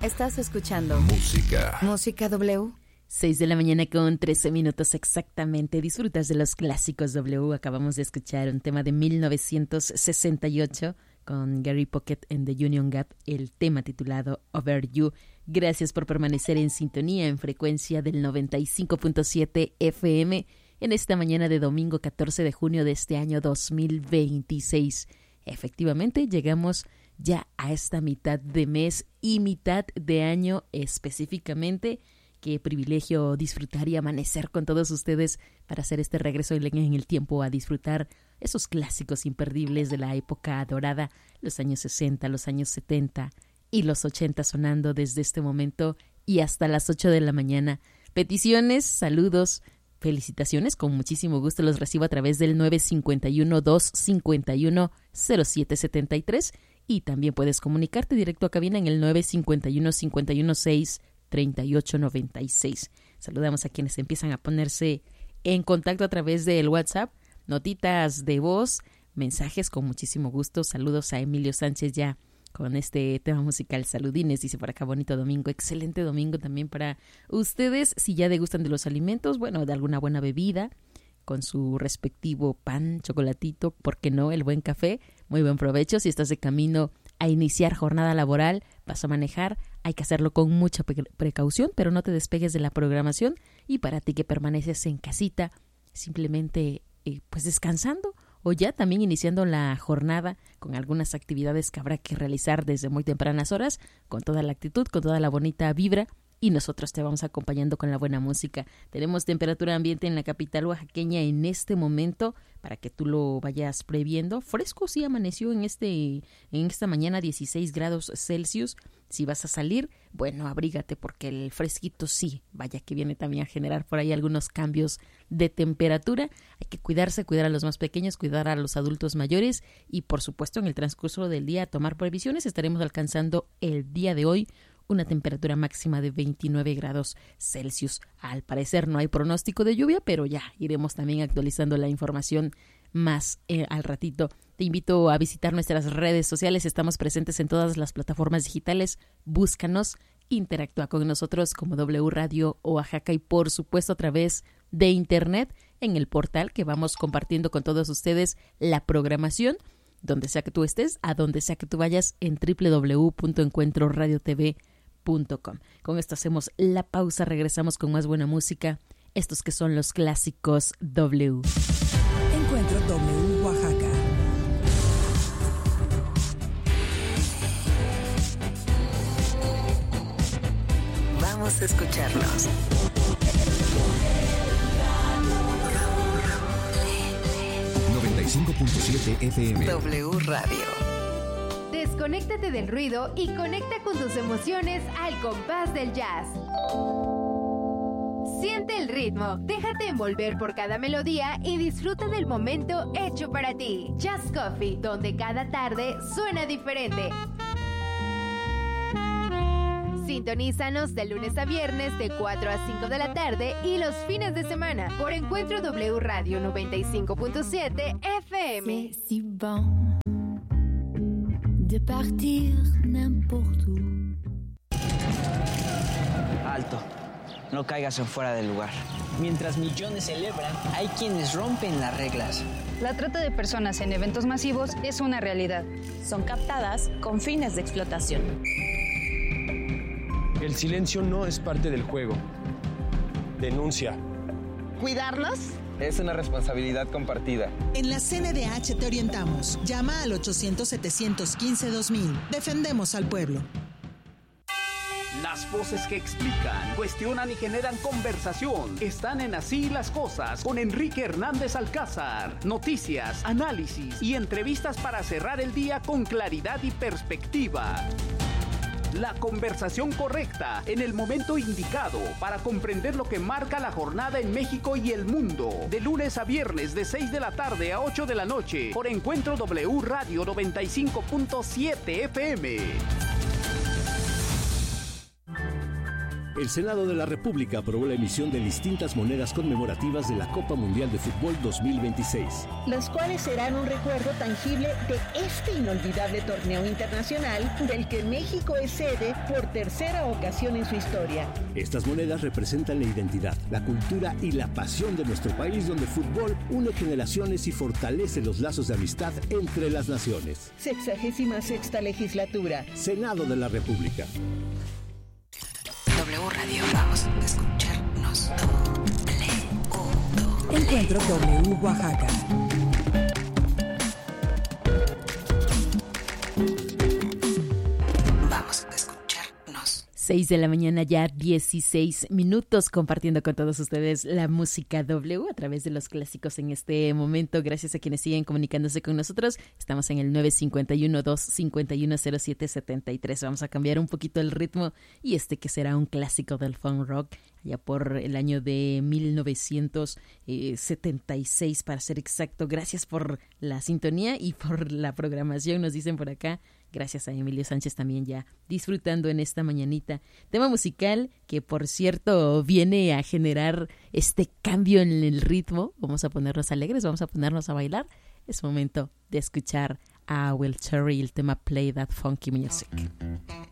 Estás escuchando Música W. 6 de la mañana con 13 minutos exactamente. Disfrutas de los clásicos W. Acabamos de escuchar un tema de 1968 con Gary Pocket and the Union Gap, el tema titulado Over You. Gracias por permanecer en sintonía en frecuencia del 95.7 FM en esta mañana de domingo 14 de junio de este año 2026. Efectivamente, llegamos ya a esta mitad de mes y mitad de año específicamente. Qué privilegio disfrutar y amanecer con todos ustedes para hacer este regreso en el tiempo a disfrutar esos clásicos imperdibles de la época dorada, los años 60, los años 70 y los 80 sonando desde este momento y hasta las 8 de la mañana. Peticiones, saludos, felicitaciones, con muchísimo gusto los recibo a través del 951-251-0773 y también puedes comunicarte directo a cabina en el 951-516-3896. Saludamos a quienes empiezan a ponerse en contacto a través del WhatsApp, notitas de voz, mensajes con muchísimo gusto. Saludos a Emilio Sánchez ya con este tema musical. Saludines, dice por acá, bonito domingo, excelente domingo también para ustedes. Si ya degustan de los alimentos, bueno, de alguna buena bebida, con su respectivo pan, chocolatito, ¿por qué no? El buen café, muy buen provecho. Si estás de camino a iniciar jornada laboral, vas a manejar, hay que hacerlo con mucha precaución, pero no te despegues de la programación. Y para ti que permaneces en casita, simplemente pues descansando o ya también iniciando la jornada con algunas actividades que habrá que realizar desde muy tempranas horas, con toda la actitud, con toda la bonita vibra. Y nosotros te vamos acompañando con la buena música. Tenemos temperatura ambiente en la capital oaxaqueña en este momento, para que tú lo vayas previendo. Fresco sí amaneció en esta mañana, 16 grados Celsius. Si vas a salir, bueno, abrígate porque el fresquito sí, vaya que viene también a generar por ahí algunos cambios de temperatura. Hay que cuidarse, cuidar a los más pequeños, cuidar a los adultos mayores y por supuesto en el transcurso del día tomar previsiones. Estaremos alcanzando el día de hoy una temperatura máxima de 29 grados Celsius. Al parecer no hay pronóstico de lluvia, pero ya iremos también actualizando la información más al ratito. Te invito a visitar nuestras redes sociales. Estamos presentes en todas las plataformas digitales. Búscanos, interactúa con nosotros como W Radio Oaxaca y por supuesto a través de internet en el portal que vamos compartiendo con todos ustedes la programación. Donde sea que tú estés, a donde sea que tú vayas en www.encuentroradiotv.com. Con esto hacemos la pausa, regresamos con más buena música, estos que son los clásicos W. Encuentro W Oaxaca. Vamos a escucharnos. 95.7 FM. W Radio. Desconéctate del ruido y conecta con tus emociones al compás del jazz. Siente el ritmo, déjate envolver por cada melodía y disfruta del momento hecho para ti. Jazz Coffee, donde cada tarde suena diferente. Sintonízanos de lunes a viernes de 4 a 5 de la tarde y los fines de semana por Encuentro W Radio 95.7 FM. C'est si bon de partir n'importe où. Alto, no caigas en fuera del lugar. Mientras millones celebran, hay quienes rompen las reglas. La trata de personas en eventos masivos es una realidad. Son captadas con fines de explotación. El silencio no es parte del juego. Denuncia. ¿Cuidarnos? Es una responsabilidad compartida. En la CNDH te orientamos. Llama al 800-715-2000. Defendemos al pueblo. Las voces que explican, cuestionan y generan conversación están en Así las Cosas con Enrique Hernández Alcázar. Noticias, análisis y entrevistas para cerrar el día con claridad y perspectiva. La conversación correcta en el momento indicado para comprender lo que marca la jornada en México y el mundo. De lunes a viernes de 6 de la tarde a 8 de la noche por Encuentro W Radio 95.7 FM. El Senado de la República aprobó la emisión de distintas monedas conmemorativas de la Copa Mundial de Fútbol 2026. Las cuales serán un recuerdo tangible de este inolvidable torneo internacional del que México es sede por tercera ocasión en su historia. Estas monedas representan la identidad, la cultura y la pasión de nuestro país, donde el fútbol une generaciones y fortalece los lazos de amistad entre las naciones. 66ª legislatura. Senado de la República. W Radio, vamos a escucharnos. Encuentro W Oaxaca. Vamos a escucharnos. 6 de la mañana, ya 16 minutos, compartiendo con todos ustedes la música W a través de los clásicos en este momento. Gracias a quienes siguen comunicándose con nosotros. Estamos en el 951-251-0773. Vamos a cambiar un poquito el ritmo y que será un clásico del funk rock, ya por el año de 1976, para ser exacto. Gracias por la sintonía y por la programación, nos dicen por acá. Gracias a Emilio Sánchez también ya disfrutando en esta mañanita. Tema musical que, por cierto, viene a generar este cambio en el ritmo. Vamos a ponernos alegres, vamos a ponernos a bailar. Es momento de escuchar a Will Cherry y el tema Play That Funky Music.